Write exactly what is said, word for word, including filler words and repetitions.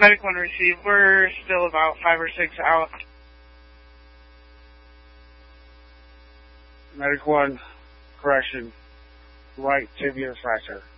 Medic one received. We're still about five or six out. Medic one, correction, right tibia fracture.